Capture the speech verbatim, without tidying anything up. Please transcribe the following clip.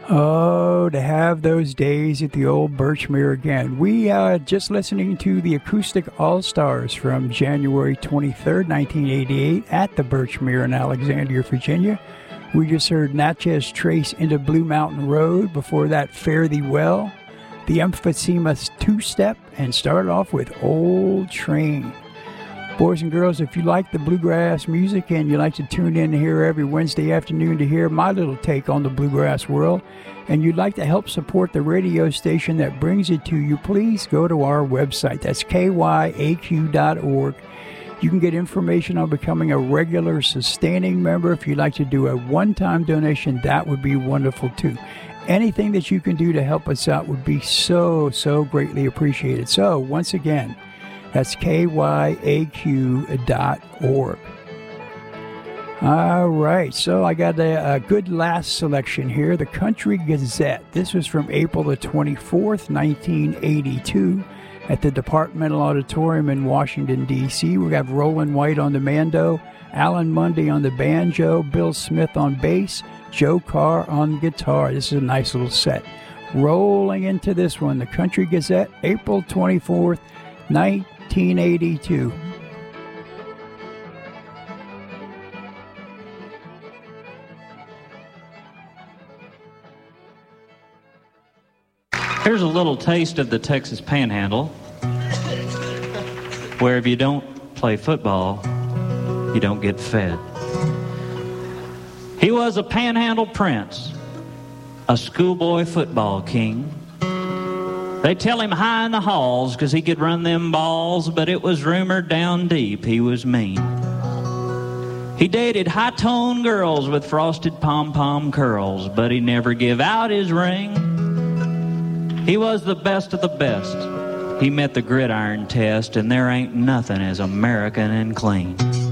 Oh, to have those days at the old Birchmere again. We are uh, just listening to the Acoustic All-Stars from January twenty-third, nineteen eighty-eight at the Birchmere in Alexandria, Virginia. We just heard Natchez Trace into Blue Mountain Road. Before that, Fare Thee Well, the Emphysema Two-Step, and started off with Old Train. Boys and girls, if you like the bluegrass music and you like to tune in here every Wednesday afternoon to hear my little take on the bluegrass world, and you'd like to help support the radio station that brings it to you, please go to our website. That's K Y A Q dot org. You can get information on becoming a regular sustaining member. If you'd like to do a one-time donation, that would be wonderful too. Anything that you can do to help us out would be so, so greatly appreciated. So, once again, that's K Y A Q dot org. All right, so I got a, a good last selection here. The Country Gazette. This was from April the twenty-fourth, nineteen eighty-two at the Departmental Auditorium in Washington, D C We got Roland White on the mando, Alan Mundy on the banjo, Bill Smith on bass, Joe Carr on guitar. This is a nice little set. Rolling into this one, the Country Gazette, April twenty-fourth, nineteen eighty-two. Here's a little taste of the Texas Panhandle, where if you don't play football, you don't get fed. He was a Panhandle prince, a schoolboy football king. They tell him high in the halls 'cause he could run them balls, but it was rumored down deep he was mean. He dated high-toned girls with frosted pom-pom curls, but he never give out his ring. He was the best of the best. He met the gridiron test, and there ain't nothing as American and clean.